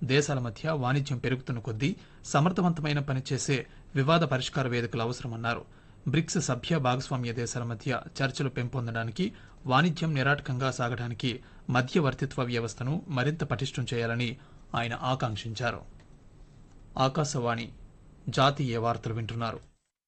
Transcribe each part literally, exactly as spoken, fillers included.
దేశాల మధ్య వాణిజ్యం పెరుగుతున్న కొద్దీ సమర్థవంతమైన పనిచేసే వివాద పరిష్కార వేదికలు అవసరమన్నారు. బ్రిక్స్ సభ్య భాగస్వామ్య దేశాల మధ్య చర్చలు పెంపొందడానికి, వాణిజ్యం నిరాటకంగా సాగడానికి మధ్యవర్తిత్వ వ్యవస్థను మరింత పటిష్టం చేయాలని ఆయన ఆకాంక్షించారు. ఆకాశవాణి జాతీయ వార్తలు వింటున్నారు.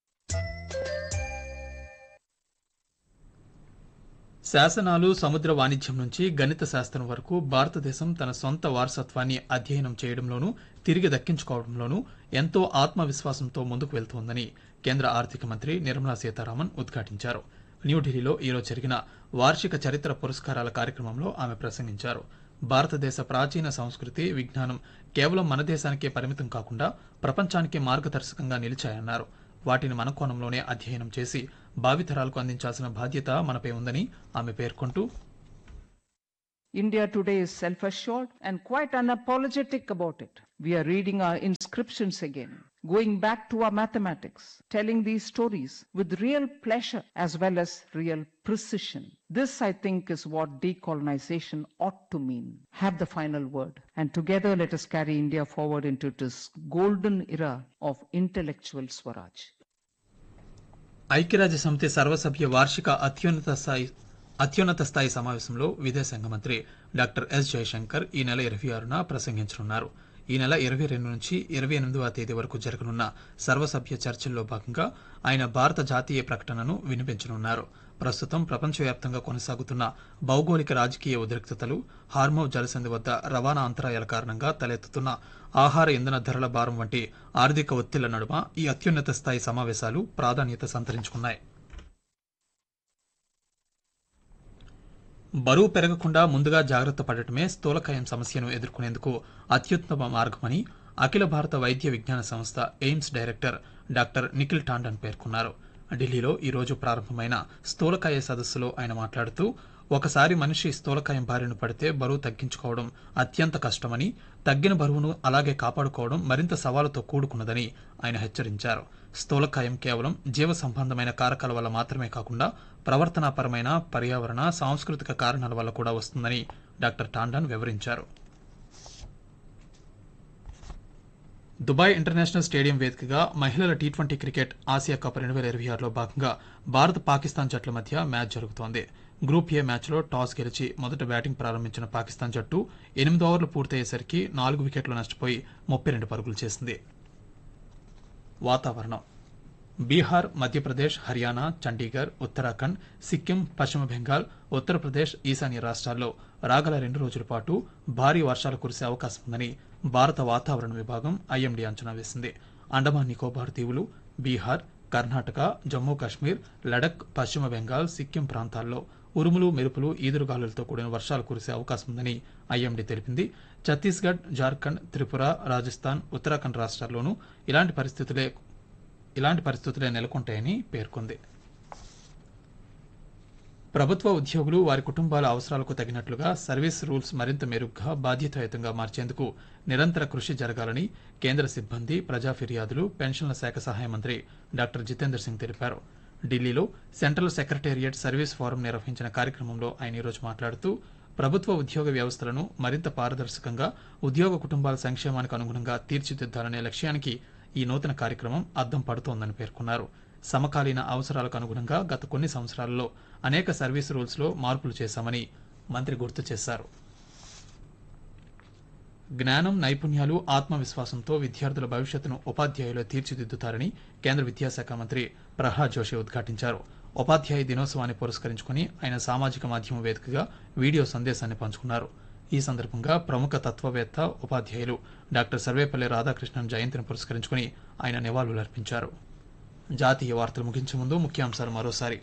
శాసనాలు, సముద్ర వాణిజ్యం నుంచి గణిత శాస్త్రం వరకు భారతదేశం తన సొంత వారసత్వాన్ని అధ్యయనం చేయడంలోనూ తిరిగి దక్కించుకోవడంలోనూ ఎంతో ఆత్మవిశ్వాసంతో ముందుకు వెళ్తోందని కేంద్ర ఆర్థిక మంత్రి నిర్మలా సీతారామన్ ఉద్ఘాటించారు. న్యూఢిల్లీలో ఈరోజు జరిగిన వార్షిక చరిత్ర పురస్కారాల కార్యక్రమంలో ఆమె ప్రసంగించారు. భారతదేశ ప్రాచీన సంస్కృతి, విజ్ఞానం కేవలం మన దేశానికే పరిమితం కాకుండా ప్రపంచానికి మార్గదర్శకంగా నిలిచాయన్నారు. వాటిని మన కోణంలోనే అధ్యయనం చేసి భావితరాలకు అందించాల్సిన బాధ్యత మనపై ఉందని ఆమె పేర్కొంటూ, India today is self-assured and quite unapologetic about it. We are reading our inscriptions again, going back to our mathematics, telling these stories with real pleasure as well as real precision. This, I think, is what decolonization ought to mean. Have the final word. And together let us carry India forward into this golden era of intellectual Swaraj. ఐక్యరాజ్య సమితి సర్వసభ్య వార్షిక అత్యున్నత స్థాయి అత్యున్నత స్థాయి సమావేశంలో విదేశాంగ మంత్రి డాక్టర్ ఎస్ జయశంకర్ ఈ నెల ఇరవై ఆరున ప్రసంగించనున్నారు. ఈ నెల ఇరవై రెండు నుంచి ఇరవై ఎనిమిదవ తేదీ వరకు జరగనున్న సర్వసభ్య చర్చల్లో భాగంగా ఆయన భారత జాతీయ ప్రకటనను వినిపించనున్నారు. ప్రస్తుతం ప్రపంచవ్యాప్తంగా కొనసాగుతున్న భౌగోళిక రాజకీయ ఉద్రిక్తతలు, హార్మోజ్ జలసంధి వద్ద రవాణా అంతరాయాల కారణంగా తలెత్తుతున్న ఆహార ఇంధన ధరల భారం వంటి ఆర్థిక ఒత్తిళ్ల నడుమ ఈ అత్యున్నత స్థాయి సమావేశాలు ప్రాధాన్యత సంతరించుకున్నాయి. బరువు పెరగకుండా ముందుగా జాగ్రత్త పడటమే స్థూలకాయం సమస్యను ఎదుర్కొనేందుకు అత్యుత్తమ మార్గమని అఖిల భారత వైద్య విజ్ఞాన సంస్థ AIIMS director doctor Nikhil Tandon పేర్కొన్నారు. ఢిల్లీలో ఈ రోజు ప్రారంభమైన స్థూలకాయ సదస్సులో ఆయన మాట్లాడుతూ, ఒకసారి మనిషి స్థూలకాయం బారిన పడితే బరువు తగ్గించుకోవడం అత్యంత కష్టమని, తగ్గిన బరువును అలాగే కాపాడుకోవడం మరింత సవాలుతో కూడుకున్నదని ఆయన హెచ్చరించారు. స్థూలకాయం కేవలం జీవ సంబంధమైన కారకాల వల్ల మాత్రమే కాకుండా ప్రవర్తనాపరమైన, పర్యావరణ, సాంస్కృతిక కారణాల వల్ల కూడా వస్తుందని డాక్టర్ టాండన్ వివరించారు. దుబాయ్ ఇంటర్నేషనల్ స్టేడియం వేదికగా మహిళల T twenty cricket Asia cup రెండు వేల ఇరవై ఆరులో భాగంగా భారత్, పాకిస్తాన్ జట్ల మధ్య మ్యాచ్ జరుగుతోంది. గ్రూప్ ఏ మ్యాచ్లో టాస్ గెలిచి మొదట బ్యాటింగ్ ప్రారంభించిన పాకిస్తాన్ జట్టు ఎనిమిది ఓవర్లు పూర్తయ్యేసరికి నాలుగు వికెట్లు నష్టపోయి ముప్పై రెండు పరుగులు చేసింది. వాతావరణం. బీహార్, మధ్యప్రదేశ్, హర్యానా, చండీగఢ్, ఉత్తరాఖండ్, సిక్కిం, పశ్చిమ బెంగాల్, ఉత్తరప్రదేశ్, ఈశాన్య రాష్ట్రాల్లో రాగల రెండు రోజుల పాటు భారీ వర్షాలు కురిసే అవకాశం ఉందని భారత వాతావరణ విభాగం ఐఎండీ అంచనా వేసింది. అండమాన్ నికోబార్ దీవులు, బీహార్, కర్ణాటక, జమ్మూ కాశ్మీర్, లడక్, పశ్చిమ బెంగాల్, సిక్కిం ప్రాంతాల్లో ఉరుములు, మెరుపులు, ఈదురుగాలులతో కూడిన వర్షాలు కురిసే అవకాశం ఉందని ఐఎండీ తెలిపింది. ఛత్తీస్గఢ్, జార్ఖండ్, త్రిపుర, రాజస్థాన్, ఉత్తరాఖండ్ రాష్ట్రాల్లోనూ ఇలాంటి పరిస్థితులే ఇలాంటి పరిస్థితులే నెలకొంటాయని పేర్కొంది. ప్రభుత్వ ఉద్యోగులు వారి కుటుంబాల అవసరాలకు తగినట్లుగా సర్వీస్ రూల్స్ మరింత మెరుగ్గా, బాధ్యతాయుతంగా మార్చేందుకు నిరంతర కృషి జరగాలని కేంద్ర సిబ్బంది, ప్రజా ఫిర్యాదులు, పెన్షన్ల శాఖ సహాయ మంత్రి డాక్టర్ జితేందర్ సింగ్ తెలిపారు. ఢిల్లీలో సెంట్రల్ సెక్రటేరియట్ సర్వీస్ ఫోరం నిర్వహించిన కార్యక్రమంలో ఆయన ఈరోజు మాట్లాడుతూ, ప్రభుత్వ ఉద్యోగ వ్యవస్థలను మరింత పారదర్శకంగా, ఉద్యోగ కుటుంబాల సంక్షేమానికి అనుగుణంగా తీర్చిదిద్దాలనే లక్ష్యానికి ఈ నూతన కార్యక్రమం అద్దం పడుతోందని పేర్కొన్నారు. సమకాలీన అవసరాలకు అనుగుణంగా గత కొన్ని సంవత్సరాలలో అనేక సర్వీస్ రూల్స్ లో మార్పులు చేశామని మంత్రి గుర్తు చేశారు. జ్ఞానం, నైపుణ్యాలు, ఆత్మవిశ్వాసంతో విద్యార్థుల భవిష్యత్తును ఉపాధ్యాయులు తీర్చిదిద్దుతారని కేంద్ర విద్యాశాఖ మంత్రి ప్రహ్లాద్ జోషి ఉద్ఘాటించారు. ఉపాధ్యాయ దినోత్సవాన్ని పురస్కరించుకుని ఆయన సామాజిక మాధ్యమం వేదికగా వీడియో సందేశాన్ని పంచుకున్నారు. ఈ సందర్భంగా ప్రముఖ తత్వవేత్త, ఉపాధ్యాయులు డాక్టర్ సర్వేపల్లి రాధాకృష్ణన్ జయంతిని పురస్కరించుకుని ఆయన నివాళులర్పించారు. జాతీయ వార్తలు ముగించే ముందు ముఖ్యాంశాలు మరోసారి.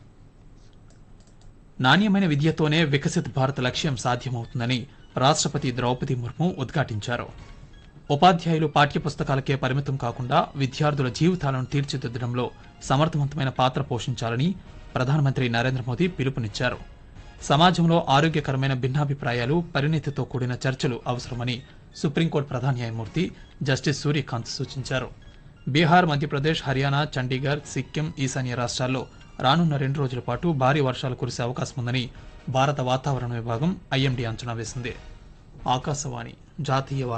నాణ్యమైన విద్యతోనే వికసిత్ భారత్ లక్ష్యం సాధ్యమవుతుందని రాష్ట్రపతి ద్రౌపది ముర్ము ఉద్ఘాటించారు. ఉపాధ్యాయులు పాఠ్యపుస్తకాలకే పరిమితం కాకుండా విద్యార్థుల జీవితాలను తీర్చిదిద్దడంలో సమర్థవంతమైన పాత్ర పోషించాలని ప్రధానమంత్రి నరేంద్ర మోదీ పిలుపునిచ్చారు. సమాజంలో ఆరోగ్యకరమైన భిన్నాభిప్రాయాలు, పరిణితితో కూడిన చర్చలు అవసరమని సుప్రీంకోర్టు ప్రధాన న్యాయమూర్తి జస్టిస్ సూర్యకాంత్ సూచించారు. బీహార్, మధ్యప్రదేశ్, హర్యానా, చండీగఢ్, సిక్కిం, ఈశాన్య రాష్ట్రాల్లో రానున్న రెండు రోజుల పాటు భారీ వర్షాలు కురిసే అవకాశం ఉందని భారత వాతావరణ విభాగం ఐఎండీ అంచనా వేసింది. ఆకాశవాణి జాతీయ